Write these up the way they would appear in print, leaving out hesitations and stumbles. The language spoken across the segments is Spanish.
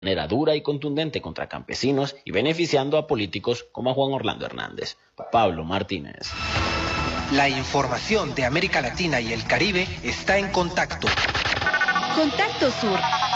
manera dura y contundente contra campesinos y beneficiando a políticos como a Juan Orlando Hernández. Pablo Martínez. La información de América Latina y el Caribe está en Contacto. Contacto Sur.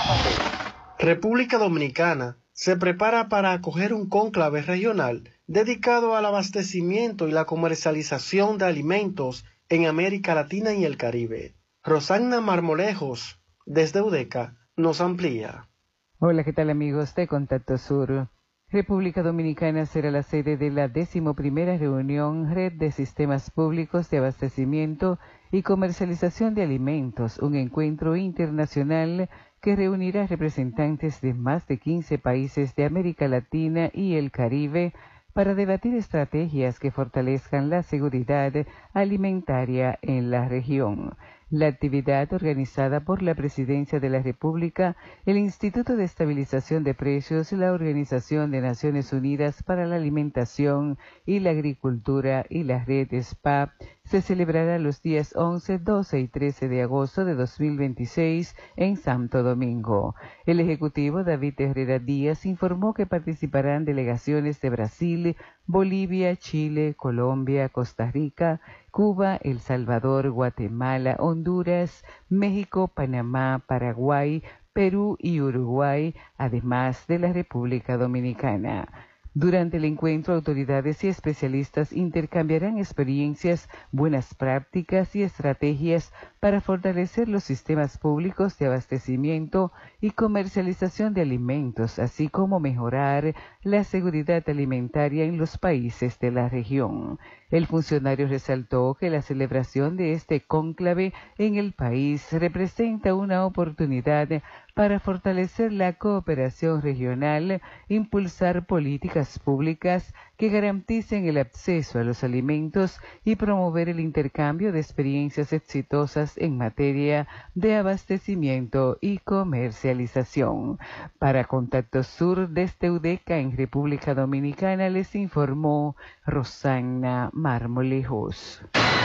República Dominicana se prepara para acoger un cónclave regional dedicado al abastecimiento y la comercialización de alimentos en América Latina y el Caribe. Rosagna Marmolejos, desde UDECA, nos amplía. Hola, ¿qué tal amigos de Contacto Sur? República Dominicana será la sede de la 11ª reunión Red de Sistemas Públicos de Abastecimiento y Comercialización de Alimentos, un encuentro internacional que reunirá representantes de más de 15 países de América Latina y el Caribe para debatir estrategias que fortalezcan la seguridad alimentaria en la región. La actividad, organizada por la Presidencia de la República, el Instituto de Estabilización de Precios, la Organización de Naciones Unidas para la Alimentación y la Agricultura y la Red SPA, se celebrará los días 11, 12 y 13 de agosto de 2026 en Santo Domingo. El Ejecutivo David Herrera Díaz informó que participarán delegaciones de Brasil, Bolivia, Chile, Colombia, Costa Rica, Cuba, El Salvador, Guatemala, Honduras, México, Panamá, Paraguay, Perú y Uruguay, además de la República Dominicana. Durante el encuentro, autoridades y especialistas intercambiarán experiencias, buenas prácticas y estrategias para fortalecer los sistemas públicos de abastecimiento y comercialización de alimentos, así como mejorar la seguridad alimentaria en los países de la región. El funcionario resaltó que la celebración de este cónclave en el país representa una oportunidad para fortalecer la cooperación regional, impulsar políticas públicas que garanticen el acceso a los alimentos y promover el intercambio de experiencias exitosas en materia de abastecimiento y comercialización. Para Contacto Sur desde UDECA en República Dominicana les informó Rosagna Marmolejos.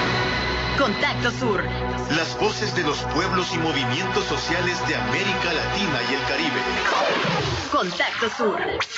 Contacto Sur. Las voces de los pueblos y movimientos sociales de América Latina y el Caribe. Contacto Sur.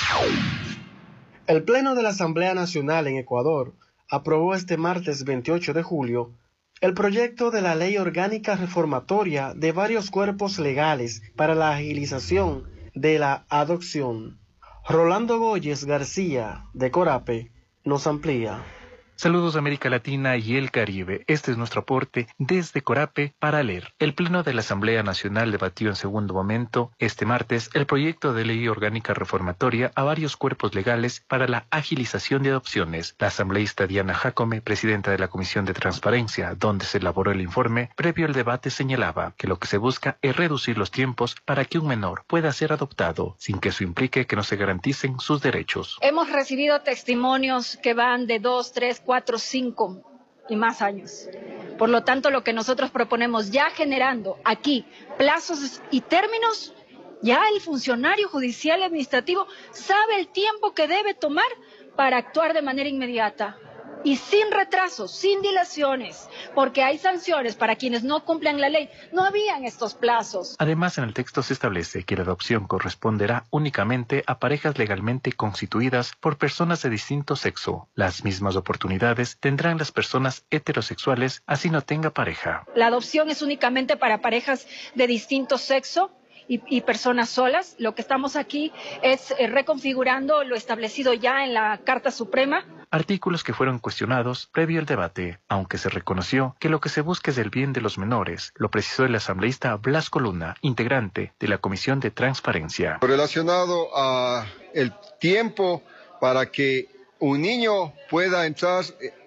El Pleno de la Asamblea Nacional en Ecuador aprobó este martes 28 de julio el proyecto de la Ley Orgánica Reformatoria de varios cuerpos legales para la agilización de la adopción. Rolando Goyes García, de Corape, nos amplía. Saludos América Latina y el Caribe. Este es nuestro aporte desde Corape para leer. El Pleno de la Asamblea Nacional debatió en segundo momento este martes el proyecto de ley orgánica reformatoria a varios cuerpos legales para la agilización de adopciones. La asambleísta Diana Jácome, presidenta de la Comisión de Transparencia, donde se elaboró el informe, previo al debate señalaba que lo que se busca es reducir los tiempos para que un menor pueda ser adoptado, sin que eso implique que no se garanticen sus derechos. Hemos recibido testimonios que van de 2, 3, 4, 5 y más años. Por lo tanto, lo que nosotros proponemos, ya generando aquí plazos y términos, ya el funcionario judicial y administrativo sabe el tiempo que debe tomar para actuar de manera inmediata y sin retrasos, sin dilaciones, porque hay sanciones para quienes no cumplan la ley. No habían estos plazos. Además, en el texto se establece que la adopción corresponderá únicamente a parejas legalmente constituidas por personas de distinto sexo. Las mismas oportunidades tendrán las personas heterosexuales, así no tenga pareja. La adopción es únicamente para parejas de distinto sexo y personas solas. Lo que estamos aquí es reconfigurando lo establecido ya en la Carta Suprema. Artículos que fueron cuestionados previo al debate, aunque se reconoció que lo que se busca es el bien de los menores, lo precisó el asambleísta Blasco Luna, integrante de la Comisión de Transparencia. Relacionado a el tiempo para que un niño pueda entrar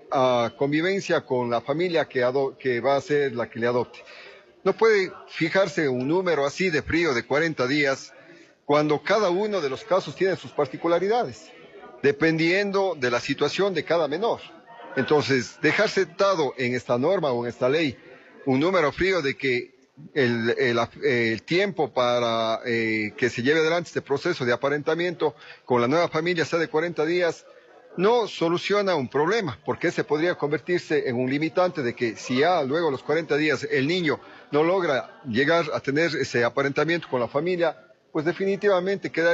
a convivencia con la familia que va a ser la que le adopte. No puede fijarse un número así de frío de 40 días cuando cada uno de los casos tiene sus particularidades, dependiendo de la situación de cada menor. Entonces, dejar sentado en esta norma o en esta ley un número frío de que el tiempo para que se lleve adelante este proceso de aparentamiento con la nueva familia sea de 40 días, no soluciona un problema, porque ese podría convertirse en un limitante de que si ya luego de los 40 días el niño no logra llegar a tener ese aparentamiento con la familia, pues definitivamente queda